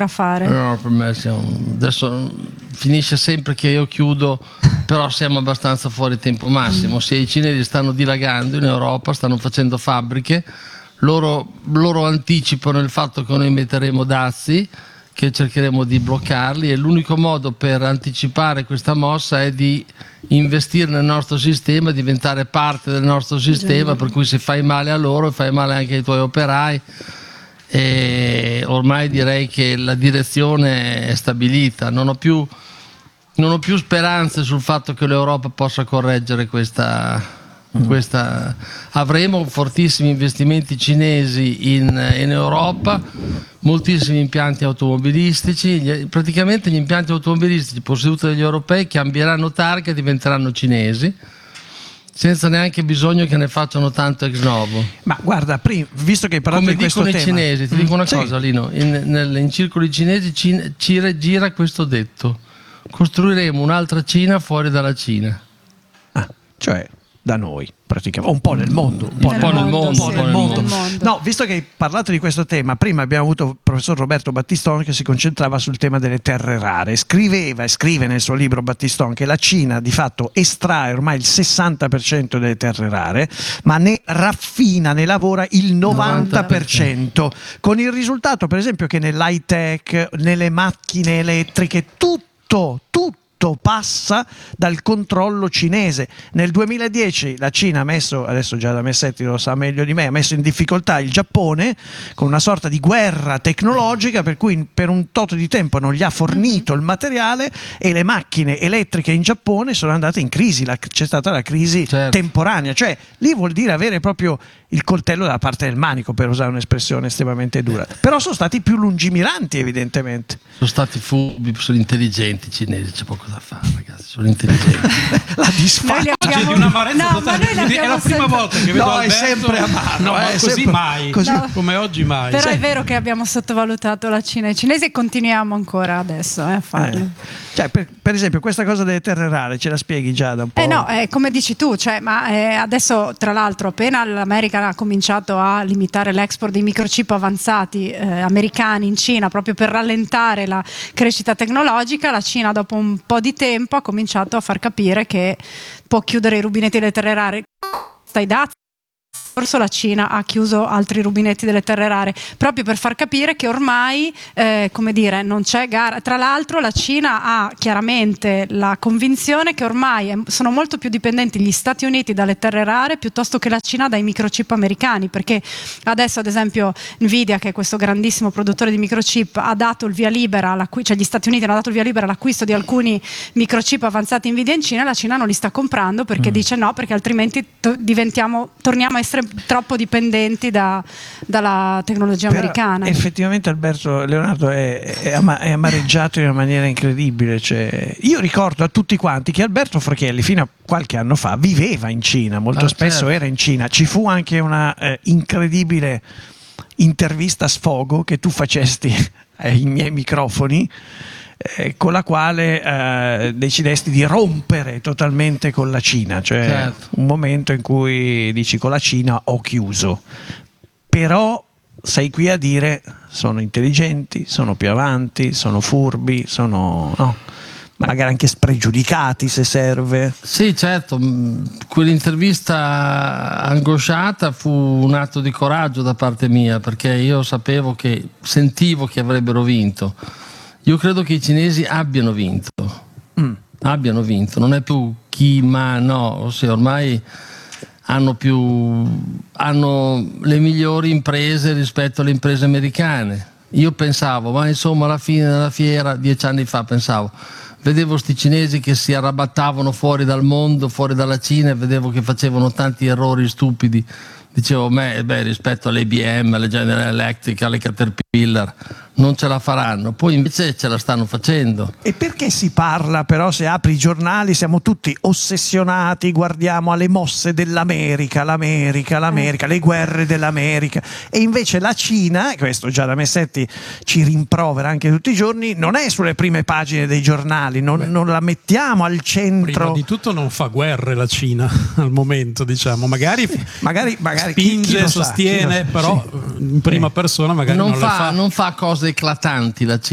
potrà fare. No, per me adesso finisce sempre che io chiudo, però siamo abbastanza fuori tempo massimo. Se i cinesi stanno dilagando in Europa, stanno facendo fabbriche, loro anticipano il fatto che noi metteremo dazi, che cercheremo di bloccarli, e l'unico modo per anticipare questa mossa è di investire nel nostro sistema, diventare parte del nostro sistema, per cui se fai male a loro fai male anche ai tuoi operai. E ormai direi che la direzione è stabilita, non ho più speranze sul fatto che l'Europa possa correggere questa. Avremo fortissimi investimenti cinesi in Europa, moltissimi impianti automobilistici, praticamente gli impianti automobilistici posseduti dagli europei cambieranno targa e diventeranno cinesi, senza neanche bisogno che ne facciano tanto ex novo. Ma guarda, visto che hai parlato come di questo dicono tema, i cinesi, ti dico una cosa, Lino, in circoli cinesi gira questo detto: costruiremo un'altra Cina fuori dalla Cina. Cioè da noi praticamente, un po' nel mondo, nel mondo. No, visto che hai parlato di questo tema, prima abbiamo avuto il professor Roberto Battiston che si concentrava sul tema delle terre rare. Scriveva e scrive nel suo libro Battiston che la Cina di fatto estrae ormai il 60% delle terre rare, ma ne raffina, ne lavora il 90%, con il risultato per esempio che nell'high tech, nelle macchine elettriche, tutto passa dal controllo cinese. Nel 2010 la Cina ha messo, adesso già da Messetti lo sa meglio di me, ha messo in difficoltà il Giappone con una sorta di guerra tecnologica, per cui per un tot di tempo non gli ha fornito il materiale e le macchine elettriche in Giappone sono andate in crisi, c'è stata la crisi temporanea, cioè lì vuol dire avere proprio il coltello dalla parte del manico, per usare un'espressione estremamente dura. Però sono stati più lungimiranti evidentemente. Sono stati furbi, sono intelligenti i cinesi, c'è poco da fare, ragazzi, sono intelligenti. La disfatta c'è di un'amarezza totale. È la prima volta che vedo Alberto, è sempre amaro, così sempre, mai così. No. Come oggi mai. Però è vero che abbiamo sottovalutato la Cina e i cinesi e continuiamo ancora adesso a farlo. Cioè, per esempio questa cosa delle terre rare ce la spieghi già da un po'? No, come dici tu, cioè, ma adesso tra l'altro appena l'America ha cominciato a limitare l'export dei microchip avanzati americani in Cina proprio per rallentare la crescita tecnologica, la Cina dopo un po' di tempo ha cominciato a far capire che può chiudere i rubinetti delle terre rare. Stai dati? Forse la Cina ha chiuso altri rubinetti delle terre rare proprio per far capire che ormai non c'è gara. Tra l'altro la Cina ha chiaramente la convinzione che ormai sono molto più dipendenti gli Stati Uniti dalle terre rare piuttosto che la Cina dai microchip americani, perché adesso ad esempio Nvidia, che è questo grandissimo produttore di microchip, ha dato il via libera cioè gli Stati Uniti hanno dato il via libera all'acquisto di alcuni microchip avanzati Nvidia in Cina, e la Cina non li sta comprando perché dice no, perché altrimenti torniamo a essere troppo dipendenti dalla tecnologia americana. Effettivamente Leonardo è amareggiato in una maniera incredibile, cioè, io ricordo a tutti quanti che Alberto Frachelli fino a qualche anno fa viveva in Cina, molto spesso era in Cina. Ci fu anche una incredibile intervista a sfogo che tu facesti ai miei microfoni, con la quale decidesti di rompere totalmente con la Cina, cioè un momento in cui dici con la Cina ho chiuso, però sei qui a dire sono intelligenti, sono più avanti, sono furbi, magari anche spregiudicati se serve. Sì, certo, quell'intervista angosciata fu un atto di coraggio da parte mia, perché io sentivo che avrebbero vinto. Io credo che i cinesi abbiano vinto, non è più chi ma no, ormai hanno le migliori imprese rispetto alle imprese americane. Io pensavo, ma insomma alla fine della fiera, 10 anni fa vedevo sti cinesi che si arrabattavano fuori dal mondo, fuori dalla Cina, e vedevo che facevano tanti errori stupidi. Dicevo, rispetto alle IBM, alle General Electric, alle Caterpillar, non ce la faranno, poi invece ce la stanno facendo. E perché si parla però, se apri i giornali siamo tutti ossessionati, guardiamo alle mosse dell'America, le guerre dell'America, e invece la Cina, questo già da Messetti ci rimprovera anche tutti i giorni, non è sulle prime pagine dei giornali, non la mettiamo al centro. Prima di tutto non fa guerre la Cina al momento, diciamo, magari spinge, sostiene, però in prima persona magari non le fa. Non fa cose eclatanti la